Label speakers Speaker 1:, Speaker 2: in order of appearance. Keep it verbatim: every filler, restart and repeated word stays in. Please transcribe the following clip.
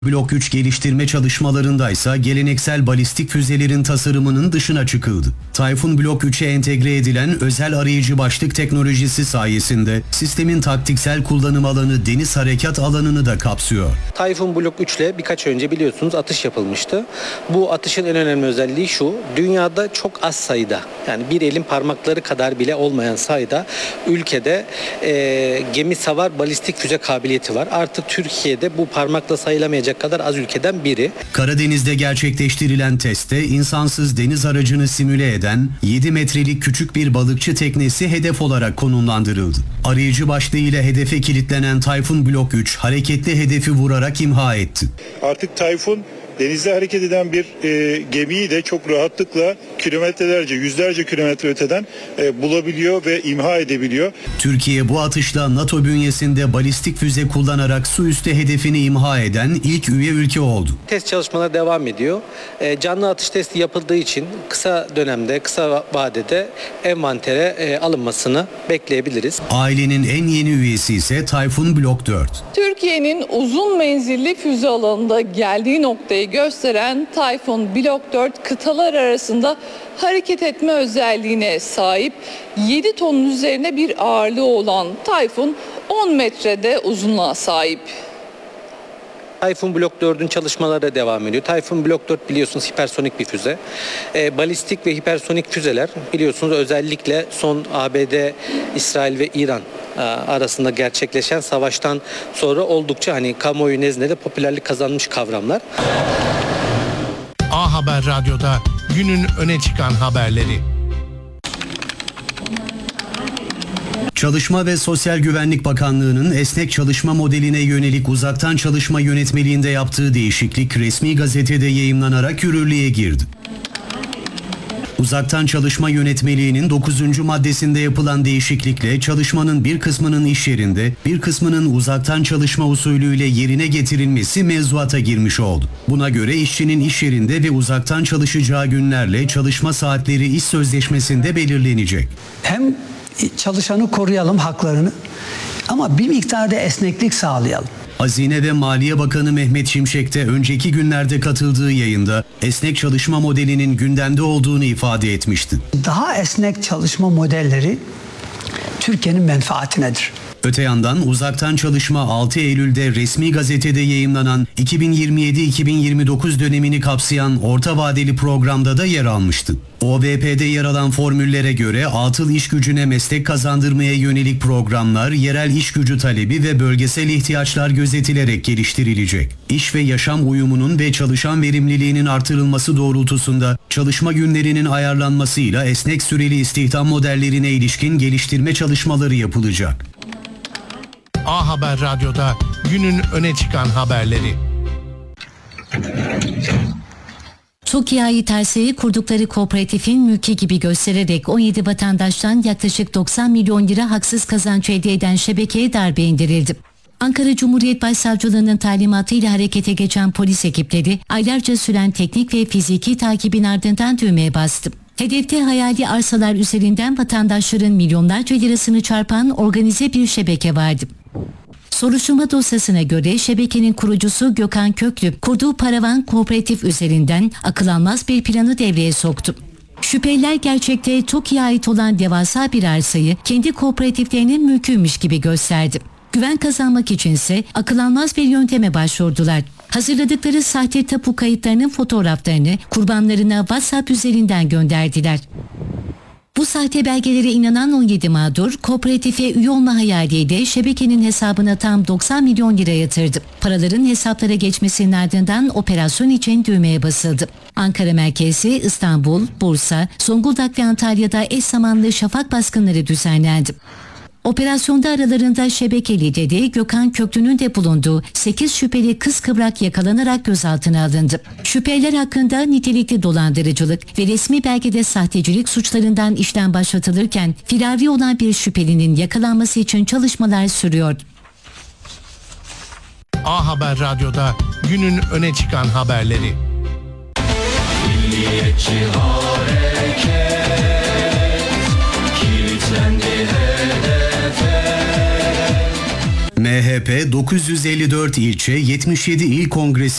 Speaker 1: Blok üç geliştirme çalışmalarındaysa geleneksel balistik füzelerin tasarımının dışına çıkıldı. Tayfun Blok üçe entegre edilen özel arayıcı başlık teknolojisi sayesinde sistemin taktiksel kullanım alanı deniz harekat alanını da kapsıyor.
Speaker 2: Tayfun Blok üç ile birkaç önce biliyorsunuz atış yapılmıştı. Bu atışın en önemli özelliği şu: dünyada çok az sayıda, yani bir elin parmakları kadar bile olmayan sayıda ülkede e, gemi savar balistik füze kabiliyeti var. Artık Türkiye'de bu parmakla sayılamayacak kadar az ülkeden biri.
Speaker 1: Karadeniz'de gerçekleştirilen testte insansız deniz aracını simüle eden yedi metrelik küçük bir balıkçı teknesi hedef olarak konumlandırıldı. Arayıcı başlığıyla hedefe kilitlenen Tayfun Blok üç hareketli hedefi vurarak imha etti.
Speaker 3: Artık Tayfun denizde hareket eden bir e, gemiyi de çok rahatlıkla kilometrelerce, yüzlerce kilometre öteden e, bulabiliyor ve imha edebiliyor.
Speaker 1: Türkiye bu atışla NATO bünyesinde balistik füze kullanarak su üstü hedefini imha eden ilk üye ülke oldu.
Speaker 2: Test çalışmaları devam ediyor. E, canlı atış testi yapıldığı için kısa dönemde, kısa vadede envantere e, alınmasını bekleyebiliriz.
Speaker 1: Ailenin en yeni üyesi ise Tayfun Blok dört.
Speaker 4: Türkiye'nin uzun menzilli füze alanında geldiği noktayı gösteren Tayfun Blok dört kıtalar arasında hareket etme özelliğine sahip. yedi tonun üzerine bir ağırlığı olan Tayfun on metrede uzunluğa sahip.
Speaker 2: Tayfun Blok dördün çalışmaları devam ediyor. Tayfun Blok dört biliyorsunuz hipersonik bir füze. E, balistik ve hipersonik füzeler biliyorsunuz özellikle son A B D, İsrail ve İran e, arasında gerçekleşen savaştan sonra oldukça hani kamuoyu nezdinde popülerlik kazanmış kavramlar.
Speaker 5: A Haber Radyo'da günün öne çıkan haberleri.
Speaker 1: Çalışma ve Sosyal Güvenlik Bakanlığı'nın esnek çalışma modeline yönelik uzaktan çalışma yönetmeliğinde yaptığı değişiklik resmi gazetede yayımlanarak yürürlüğe girdi. Uzaktan çalışma yönetmeliğinin dokuzuncu maddesinde yapılan değişiklikle çalışmanın bir kısmının iş yerinde, bir kısmının uzaktan çalışma usulüyle yerine getirilmesi mevzuata girmiş oldu. Buna göre işçinin iş yerinde ve uzaktan çalışacağı günlerle çalışma saatleri iş sözleşmesinde belirlenecek.
Speaker 6: Hem çalışanı koruyalım, haklarını, ama bir miktarda esneklik sağlayalım.
Speaker 1: Hazine ve Maliye Bakanı Mehmet Şimşek de önceki günlerde katıldığı yayında esnek çalışma modelinin gündemde olduğunu ifade etmişti.
Speaker 6: Daha esnek çalışma modelleri Türkiye'nin menfaatinedir.
Speaker 1: Öte yandan uzaktan çalışma altı Eylül'de resmi gazetede yayımlanan iki bin yirmi yedi iki bin yirmi dokuz dönemini kapsayan orta vadeli programda da yer almıştı. O V P'de yer alan formüllere göre atıl iş gücüne meslek kazandırmaya yönelik programlar yerel iş gücü talebi ve bölgesel ihtiyaçlar gözetilerek geliştirilecek. İş ve yaşam uyumunun ve çalışan verimliliğinin artırılması doğrultusunda çalışma günlerinin ayarlanmasıyla esnek süreli istihdam modellerine ilişkin geliştirme çalışmaları yapılacak.
Speaker 5: A Haber Radyo'da günün öne çıkan haberleri.
Speaker 7: TOKİ'ye ait arsayı kurdukları kooperatifin mülki gibi göstererek on yedi vatandaştan yaklaşık doksan milyon lira haksız kazanç elde eden şebekeye darbe indirildi. Ankara Cumhuriyet Başsavcılığı'nın talimatıyla harekete geçen polis ekipleri aylarca süren teknik ve fiziki takibin ardından düğmeye bastı. Hedefte hayali arsalar üzerinden vatandaşların milyonlarca lirasını çarpan organize bir şebeke vardı. Soruşturma dosyasına göre şebekenin kurucusu Gökhan Köklü, kurduğu paravan kooperatif üzerinden akıl almaz bir planı devreye soktu. Şüpheliler gerçekte TOKİ'ye ait olan devasa bir arsayı kendi kooperatiflerinin mülküymüş gibi gösterdi. Güven kazanmak içinse akıl almaz bir yönteme başvurdular. Hazırladıkları sahte tapu kayıtlarının fotoğraflarını kurbanlarına WhatsApp üzerinden gönderdiler. Bu sahte belgelere inanan on yedi mağdur, kooperatife üye olma hayaliyle şebekenin hesabına tam doksan milyon lira yatırdı. Paraların hesaplara geçmesinin ardından operasyon için düğmeye basıldı. Ankara merkezi, İstanbul, Bursa, Zonguldak ve Antalya'da eş zamanlı şafak baskınları düzenlendi. Operasyonda aralarında şebeke lideri Gökhan Köklü'nün de bulunduğu sekiz şüpheli kıskıvrak yakalanarak gözaltına alındı. Şüpheliler hakkında nitelikli dolandırıcılık ve resmi belgede sahtecilik suçlarından işlem başlatılırken firari olan bir şüphelinin yakalanması için çalışmalar sürüyor.
Speaker 5: A Haber Radyo'da günün öne çıkan haberleri.
Speaker 8: Milliyetçi hareket kilitlendi hedefe.
Speaker 1: M H P dokuz yüz elli dört ilçe, yetmiş yedi il kongresi